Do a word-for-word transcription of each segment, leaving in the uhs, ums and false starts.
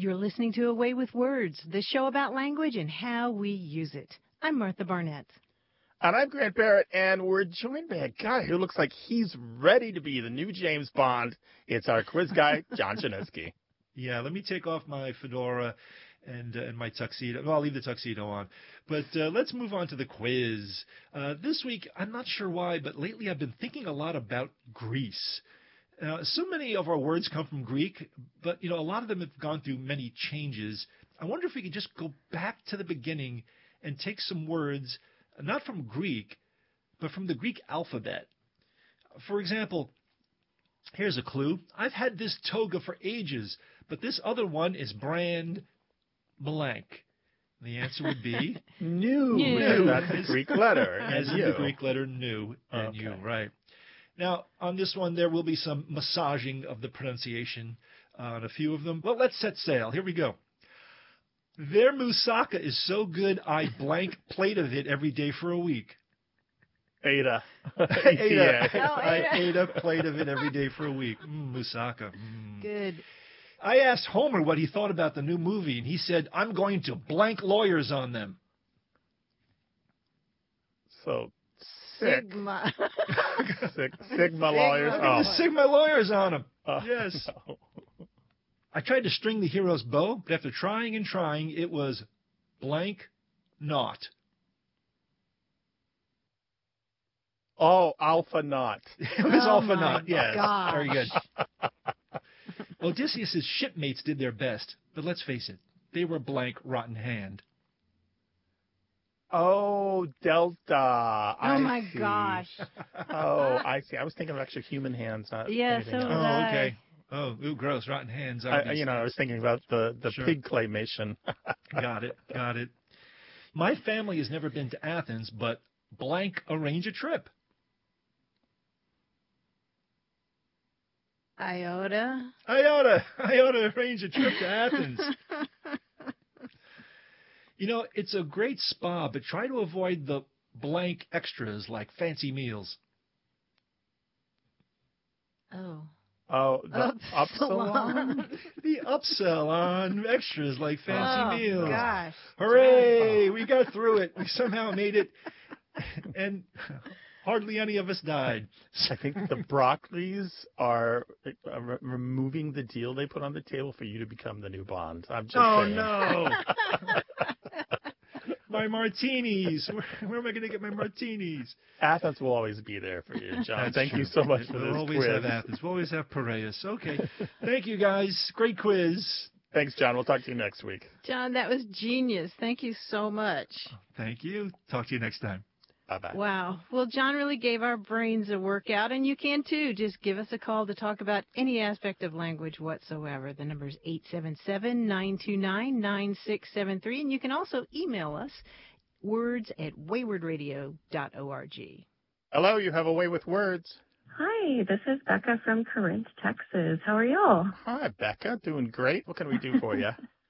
You're listening to A Way with Words, the show about language and how we use it. I'm Martha Barnett. And I'm Grant Barrett, and we're joined by a guy who looks like he's ready to be the new James Bond. It's our quiz guy, John Chaneski. Yeah, let me take off my fedora and uh, and my tuxedo. Well, I'll leave the tuxedo on. But uh, let's move on to the quiz. Uh, this week, I'm not sure why, but lately I've been thinking a lot about Greece. Uh, so many of our words come from Greek, but you know a lot of them have gone through many changes. I wonder if we could just go back to the beginning and take some words, not from Greek, but from the Greek alphabet. For example, here's a clue. I've had this toga for ages, but this other one is brand blank. The answer would be new. New. That's the Greek letter. As in you. the Greek letter nu and Okay. you, right. Now, on this one, there will be some massaging of the pronunciation on a few of them. Well, let's set sail. Here we go. Their moussaka is so good, I blank plate of it every day for a week. Ada. Ada. Oh, I Ada. ate a plate of it every day for a week. Mm, moussaka. Mm. Good. I asked Homer what he thought about the new movie, and he said, I'm going to blank lawyers on them. So, sick. Sigma. Sig- Sigma lawyers. I'm Oh. going to Sigma lawyers on them. Oh, Yes. no. I tried to string the hero's bow, but after trying and trying, it was blank knot. Oh, alpha not. It was Oh alpha my knot, yes. gosh. Very good. Odysseus' shipmates did their best, but let's face it, they were blank rotten hand. Oh, delta. Oh I my see. gosh. Oh, I see. I was thinking of actual human hands, not Yeah, anything so else. was Oh, I. okay. Oh, ooh, gross, rotten hands. I, obviously. you know, I was thinking about the, the Sure. pig claymation. Got it, got it. My family has never been to Athens, but blank arrange a trip. Iota. Iota, Iota arrange a trip to Athens. You know, it's a great spa, but try to avoid the blank extras like fancy meals. Oh. Oh, the Upsilon. upsilon? The upsell on extras like fancy Oh, meals. gosh. Hooray! We got through it. We somehow made it, and hardly any of us died. I think the Broccoli's are uh, re- removing the deal they put on the table for you to become the new Bond. I'm just Oh saying. no! My martinis. Where, where am I going to get my martinis? Athens will always be there for you, John. That's Thank true. you so much for We'll this always quiz. have Athens. We'll always have Piraeus. Okay. Thank you, guys. Great quiz. Thanks, John. We'll talk to you next week. John, that was genius. Thank you so much. Thank you. Talk to you next time. Bye-bye. Wow. Well, John really gave our brains a workout, and you can too. Just give us a call to talk about any aspect of language whatsoever. The number is eight seven seven, nine two nine, nine six seven three, and you can also email us, words at wayward radio dot org. Hello, you have a way with words. Hi, this is Becca from Corinth, Texas. How are y'all? Hi, Becca. Doing great. What can we do for you?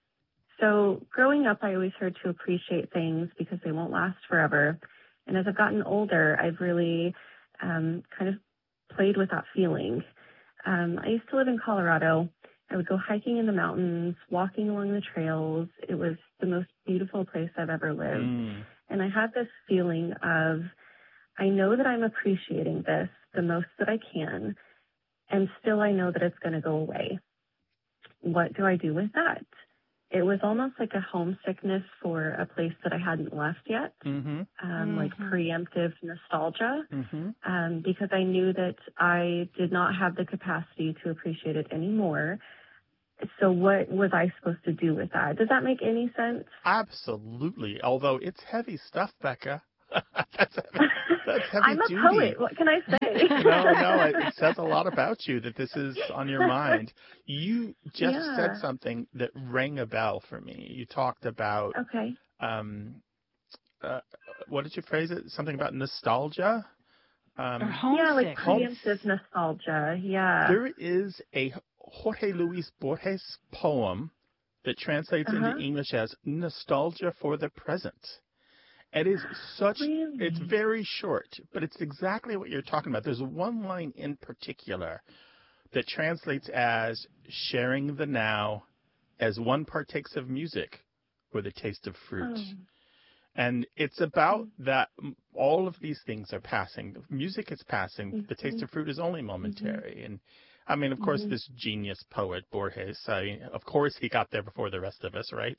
So, growing up, I always heard to appreciate things because they won't last forever. And as I've gotten older, I've really um, kind of played with that feeling. Um, I used to live in Colorado. I would go hiking in the mountains, walking along the trails. It was the most beautiful place I've ever lived. Mm. And I had this feeling of, I know that I'm appreciating this the most that I can, and still I know that it's going to go away. What do I do with that? It was almost like a homesickness for a place that I hadn't left yet, Mm-hmm. um, like Mhm. preemptive nostalgia, Mm-hmm. um, because I knew that I did not have the capacity to appreciate it anymore. So what was I supposed to do with that? Does that make any sense? Absolutely. Although it's heavy stuff, Becca. that's, that's heavy I'm a duty. poet. What can I say? no, no, it, it says a lot about you that this is on your mind. You just Yeah. said something that rang a bell for me. You talked about, Okay. um, uh, what did you phrase it? Something about nostalgia? Um, Or homesick. Yeah, like preemptive nostalgia. Yeah. There is a Jorge Luis Borges poem that translates Uh-huh. into English as Nostalgia for the Present. It is such, Really? it's very short, but it's exactly what you're talking about. There's one line in particular that translates as sharing the now, as one partakes of music or the taste of fruit. Oh. And it's about that all of these things are passing. Music is passing. Mm-hmm. The taste of fruit is only momentary. Mm-hmm. And I mean, of course, mm-hmm. this genius poet, Borges, I mean, of course he got there before the rest of us, right?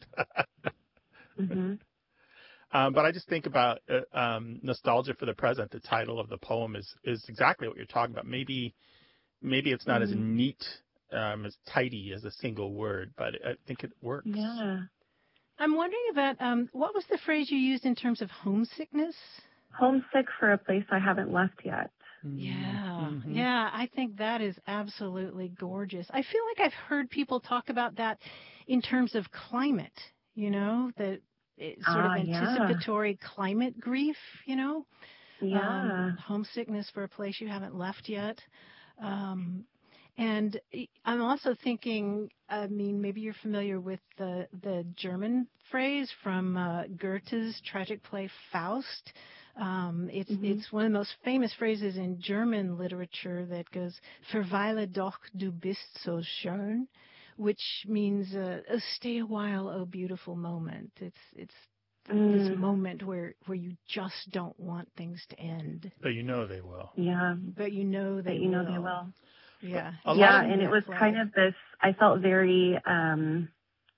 mm-hmm. um, but I just think about uh, um, nostalgia for the present. The title of the poem is, is exactly what you're talking about. Maybe, maybe it's not mm-hmm. as neat, um, as tidy as a single word, but I think it works. Yeah. I'm wondering about, um, what was the phrase you used in terms of homesickness? Homesick for a place I haven't left yet. Yeah, mm-hmm. yeah, I think that is absolutely gorgeous. I feel like I've heard people talk about that in terms of climate, you know, that it's sort ah, of anticipatory yeah. climate grief, you know? Yeah. Um, homesickness for a place you haven't left yet. Um, And I'm also thinking, I mean, maybe you're familiar with the the German phrase from uh, Goethe's tragic play Faust. Um, it's mm-hmm. it's one of the most famous phrases in German literature that goes, "Verweile doch, du bist so schön," which means uh, "Stay a while, oh beautiful moment." It's it's mm. this moment where where you just don't want things to end. But you know they will. Yeah. But you know they but you will. know they will. Yeah. Yeah, and it was play. kind of this, I felt very, um,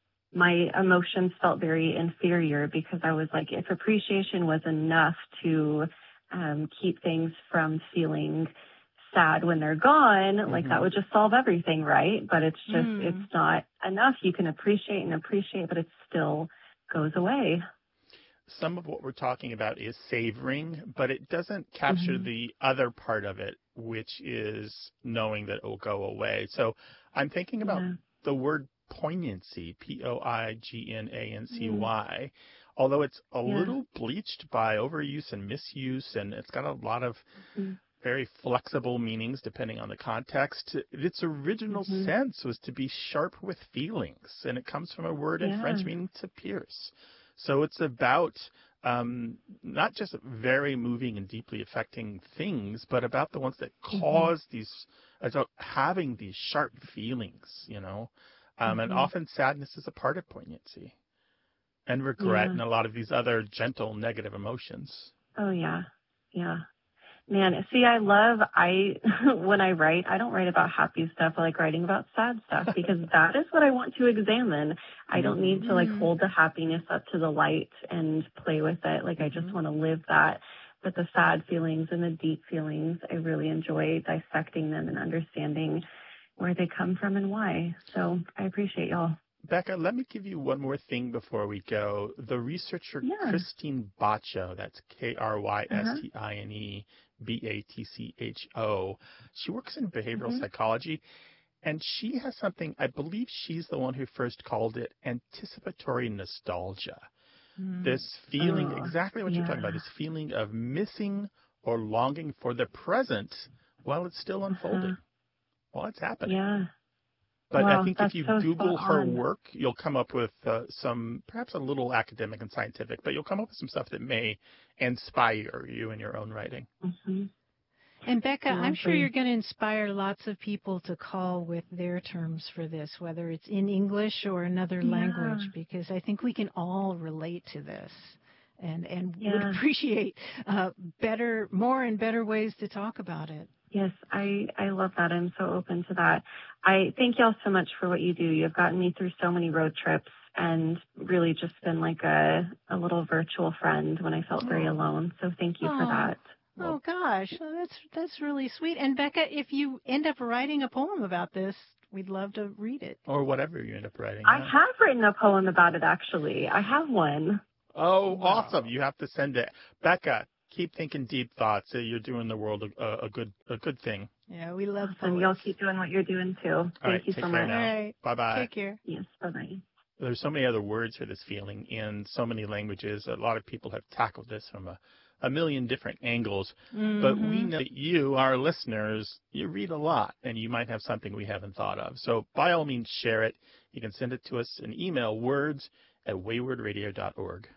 my emotions felt very inferior because I was like, if appreciation was enough to um, keep things from feeling sad when they're gone, mm-hmm. like that would just solve everything, right? But it's just, mm. it's not enough. You can appreciate and appreciate, but it still goes away. Some of what we're talking about is savoring, but it doesn't capture mm-hmm. the other part of it, which is knowing that it will go away. So I'm thinking about yeah. the word poignancy, P O I G N A N C Y, mm. although it's a yeah. little bleached by overuse and misuse, and it's got a lot of mm. very flexible meanings depending on the context. Its original mm-hmm. sense was to be sharp with feelings, and it comes from a word yeah. in French meaning to pierce. So it's about um, not just very moving and deeply affecting things, but about the ones that cause mm-hmm. these, about having these sharp feelings, you know. Um, mm-hmm. And often sadness is a part of poignancy, and regret, yeah. and a lot of these other gentle negative emotions. Oh, yeah. Yeah. Man, see, I love, I, when I write, I don't write about happy stuff. I like writing about sad stuff because that is what I want to examine. I don't need to like hold the happiness up to the light and play with it. Like I just mm-hmm. want to live that. But the sad feelings and the deep feelings, I really enjoy dissecting them and understanding where they come from and why. So I appreciate y'all. Becca, let me give you one more thing before we go. The researcher yeah. Christine Baccio, that's K R Y S T I N E B A T C H O, she works in behavioral mm-hmm. psychology, and she has something, I believe she's the one who first called it anticipatory nostalgia. Mm. This feeling, oh, exactly what yeah. you're talking about, this feeling of missing or longing for the present while it's still unfolding, uh-huh. while it's happening. Yeah. But wow, I think if you so Google her work, you'll come up with uh, some, perhaps a little academic and scientific, but you'll come up with some stuff that may inspire you in your own writing. Mm-hmm. And Becca, I'm sure you're going to inspire lots of people to call with their terms for this, whether it's in English or another yeah. language, because I think we can all relate to this and, and yeah. would appreciate uh, better, more and better ways to talk about it. Yes, I, I love that. I'm so open to that. I thank y'all so much for what you do. You've gotten me through so many road trips and really just been like a, a little virtual friend when I felt very alone. So thank you oh. for that. Oh, gosh, well, that's that's really sweet. And Becca, if you end up writing a poem about this, we'd love to read it. Or whatever you end up writing. I yeah. have written a poem about it, actually. I have one. Oh, wow. Awesome. You have to send it. Becca, keep thinking deep thoughts. You're doing the world a, a good a good thing. Yeah, we love poets. And y'all keep doing what you're doing, too. All Thank right, you take so care much. Now. All right. Bye-bye. Take care. Yes, bye-bye. There's so many other words for this feeling in so many languages. A lot of people have tackled this from a, a million different angles. Mm-hmm. But we know that you, our listeners, you read a lot, and you might have something we haven't thought of. So by all means, share it. You can send it to us in email, words at wayward radio dot org.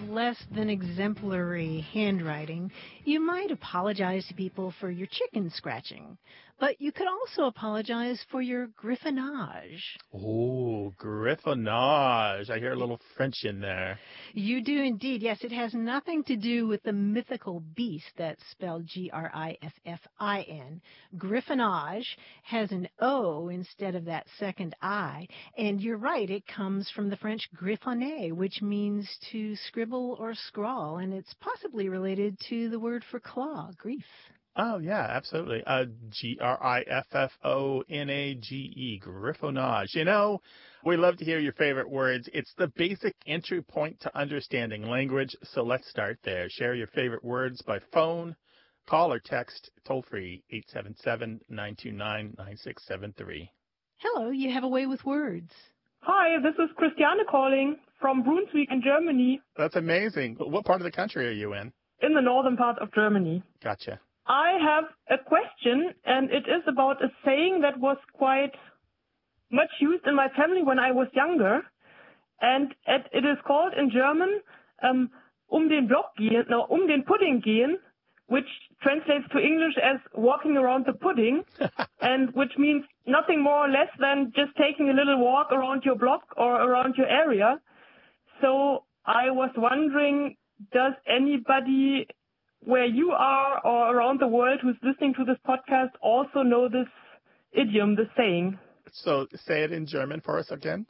less than exemplary handwriting, you might apologize to people for your chicken scratching. But you could also apologize for your griffonage. Oh, griffonage. I hear a little French in there. You do indeed. Yes, it has nothing to do with the mythical beast that's spelled G R I F F I N. Griffonage has an O instead of that second I. And you're right, it comes from the French griffonner, which means to scribble or scrawl. And it's possibly related to the word for claw, grief. Oh, yeah, absolutely. Uh, G R I F F O N A G E, griffonage. You know, we love to hear your favorite words. It's the basic entry point to understanding language, so let's start there. Share your favorite words by phone, call or text, toll-free, eight seven seven, nine two nine, nine six seven three. Hello, you have a way with words. Hi, this is Christiane calling from Brunswick in Germany. That's amazing. What part of the country are you in? In the northern part of Germany. Gotcha. I have a question, and it is about a saying that was quite much used in my family when I was younger. And it, it is called in German, um, um den Block gehen, no, um den Pudding gehen, which translates to English as walking around the pudding, and which means nothing more or less than just taking a little walk around your block or around your area. So I was wondering, does anybody where you are or around the world who's listening to this podcast also know this idiom, this saying? So say it in German for us again.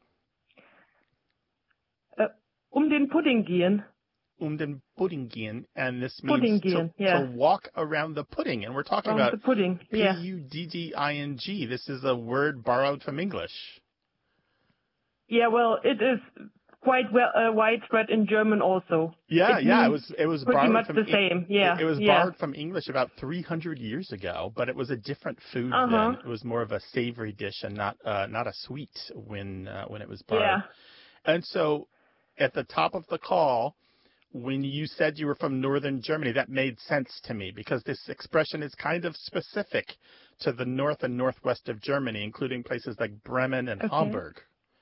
Uh, um den Pudding gehen. Um den Pudding gehen, and this Pudding means gehen, to, yeah. to walk around the pudding. And we're talking Around about the pudding, yeah. P U D D I N G. This is a word borrowed from English. Yeah, well, it is quite well uh, widespread in German also. Yeah, it yeah, it was it was pretty borrowed much from the same. Yeah, It, it was yeah. borrowed from English about three hundred years ago, but it was a different food Uh-huh. then. It was more of a savory dish and not uh, not a sweet when uh, when it was borrowed. Yeah. And so, at the top of the call, when you said you were from northern Germany, that made sense to me because this expression is kind of specific to the north and northwest of Germany, including places like Bremen and Okay. Hamburg.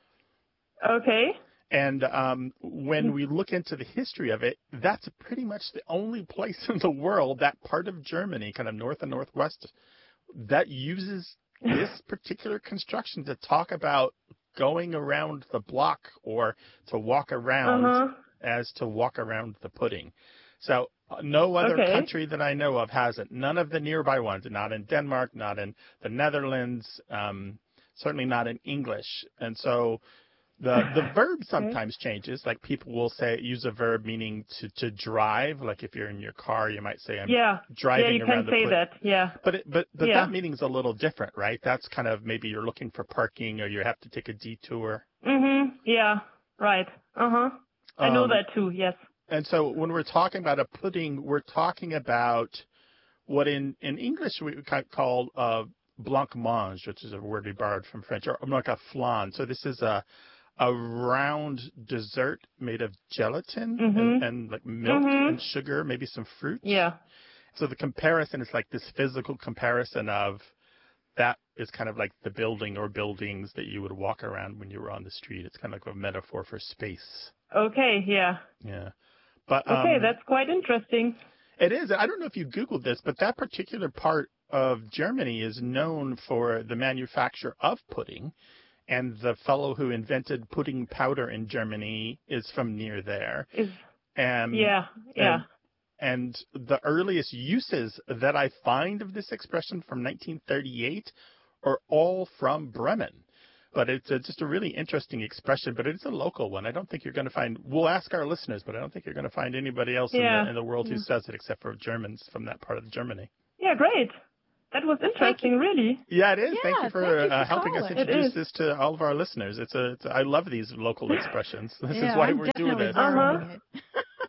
Okay. And um, when we look into the history of it, that's pretty much the only place in the world, that part of Germany, kind of north and northwest, that uses this particular construction to talk about going around the block or to walk around Uh-huh. as to walk around the pudding. So uh, no other Okay. country that I know of has it. None of the nearby ones, not in Denmark, not in the Netherlands, um, certainly not in English. And so the the verb sometimes changes. Like people will say, use a verb meaning to, to drive. Like if you're in your car, you might say, I'm Yeah. driving Yeah, you around can the say put-" that. Yeah. But it, but but Yeah. that meaning's a little different, right? That's kind of maybe you're looking for parking or you have to take a detour. Mhm. Yeah. Right. Uh-huh. I know Um, that too. Yes. And so when we're talking about a pudding, we're talking about what in, in English we would call uh, blancmange, which is a word we borrowed from French, or like a flan. So this is a a round dessert made of gelatin Mhm. and, and like milk Mhm. and sugar, maybe some fruit. Yeah. So the comparison is like this physical comparison of that is kind of like the building or buildings that you would walk around when you were on the street. It's kind of like a metaphor for space. Okay. Yeah. Yeah. But Okay, um, that's quite interesting. it is. I don't know if you Googled this, but that particular part of Germany is known for the manufacture of pudding. And the fellow who invented pudding powder in Germany is from near there. Is And, yeah. Yeah. And, and the earliest uses that I find of this expression from nineteen thirty-eight are all from Bremen. But it's a, just a really interesting expression, but it's a local one. I don't think you're going to find, we'll ask our listeners, but I don't think you're going to find anybody else Yeah. in, the, in the world Yeah. who says it except for Germans from that part of Germany. Yeah, great. That was interesting, really. Yeah, it is. Yeah, thank you for, thank you for uh, helping us calling. It introduce is. this to all of our listeners. It's a, it's a I love these local expressions. This yeah, is why I'm we're doing definitely this. borrowing Uh-huh. it.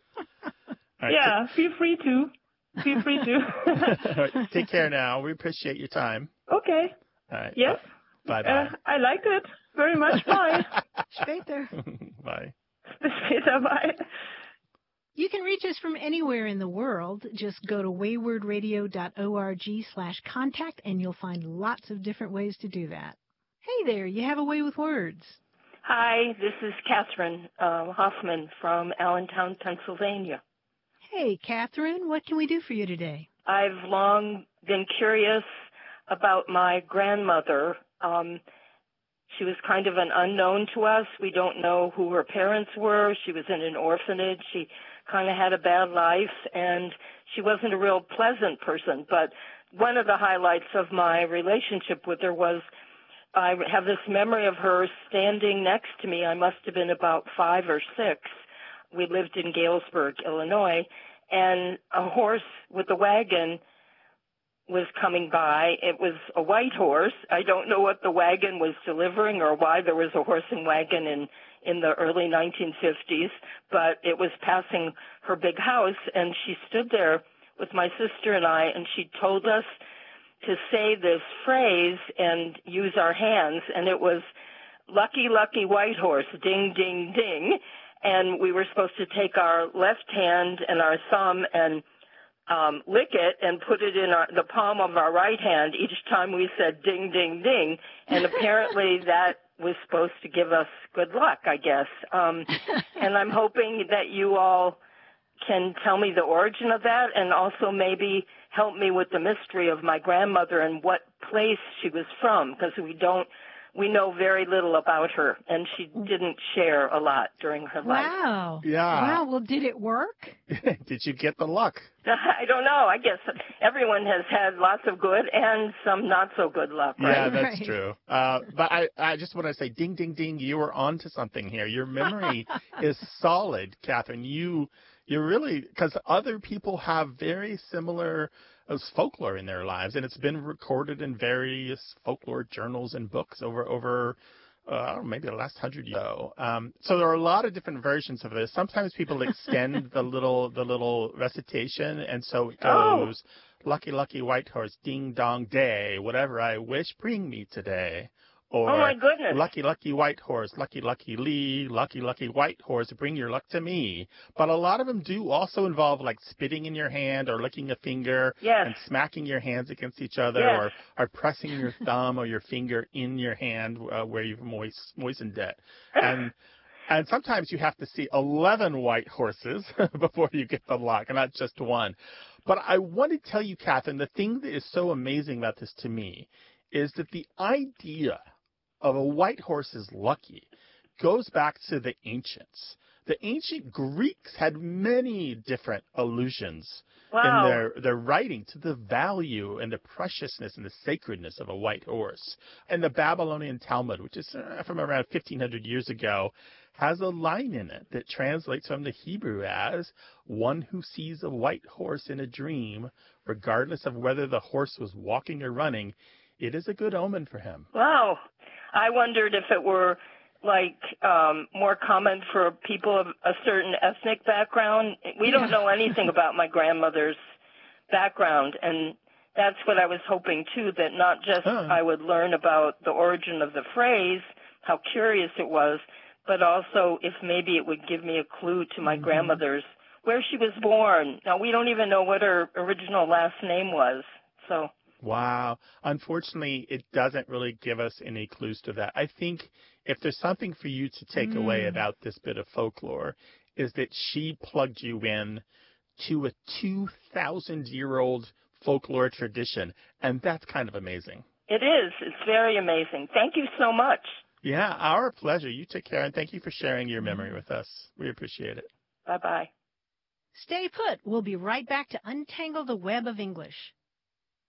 All right, Yeah, feel free to. Feel free to. All right, take care now. We appreciate your time. Okay. All right. Yes. Bye Uh, bye. I liked it very much. Bye. Später. Bye. Bis später. Bye. You can reach us from anywhere in the world. Just go to waywardradio.org slash contact and you'll find lots of different ways to do that. Hey there, you have a way with words. Hi, this is Catherine uh, Hoffman from Allentown, Pennsylvania. Hey, Catherine, what can we do for you today? I've long been curious about my grandmother. Um, she was kind of an unknown to us. We don't know who her parents were. She was in an orphanage. She kind of had a bad life, and she wasn't a real pleasant person. But one of the highlights of my relationship with her was I have this memory of her standing next to me. I must have been about five or six. We lived in Galesburg, Illinois, and a horse with a wagon was coming by. It was a white horse. I don't know what the wagon was delivering or why there was a horse and wagon in, in the early nineteen fifties, but it was passing her big house, and she stood there with my sister and I, and she told us to say this phrase and use our hands, and it was, "Lucky, lucky white horse, ding, ding, ding." And we were supposed to take our left hand and our thumb and um, lick it and put it in our, the palm of our right hand each time we said ding, ding, ding. And apparently that was supposed to give us good luck, I guess. Um, and I'm hoping that you all can tell me the origin of that and also maybe help me with the mystery of my grandmother and what place she was from, because we don't, we know very little about her, and she didn't share a lot during her life. Wow. Yeah. Wow. Well, did it work? Did you get the luck? I don't know. I guess everyone has had lots of good and some not so good luck, right? Yeah, that's Right. true. Uh, but I, I just want to say, ding, ding, ding, you were onto something here. Your memory is solid, Catherine. You, you really, because other people have very similar as folklore in their lives, and it's been recorded in various folklore journals and books over over uh, maybe the last hundred years. Ago. Um, so there are a lot of different versions of this. Sometimes people extend the little the little recitation, and so it goes, oh. "Lucky, lucky white horse, ding dong day, whatever I wish, bring me today." Or, oh my goodness. "Lucky, lucky white horse, lucky, lucky Lee, lucky, lucky white horse, bring your luck to me." But a lot of them do also involve like spitting in your hand or licking a finger yes. and smacking your hands against each other yes. or, or pressing your thumb or your finger in your hand uh, where you've moist, moistened it. And and sometimes you have to see eleven white horses before you get the luck, and not just one. But I want to tell you, Catherine, the thing that is so amazing about this to me is that the idea of a white horse is lucky goes back to the ancients. The ancient Greeks had many different allusions wow. in their, their writing to the value and the preciousness and the sacredness of a white horse. And the Babylonian Talmud, which is from around fifteen hundred years ago, has a line in it that translates from the Hebrew as, "One who sees a white horse in a dream, regardless of whether the horse was walking or running, it is a good omen for him." Wow. I wondered if it were like um, more common for people of a certain ethnic background. We don't know anything about my grandmother's background, and that's what I was hoping too, that not just huh. I would learn about the origin of the phrase, how curious it was, but also if maybe it would give me a clue to my mm-hmm. grandmother's, where she was born. Now, we don't even know what her original last name was, so... Wow. Unfortunately, it doesn't really give us any clues to that. I think if there's something for you to take mm. away about this bit of folklore, is that she plugged you in to a two thousand year old folklore tradition. And that's kind of amazing. It is. It's very amazing. Thank you so much. Yeah, our pleasure. You take care. And thank you for sharing your memory with us. We appreciate it. Bye-bye. Stay put. We'll be right back to untangle the web of English.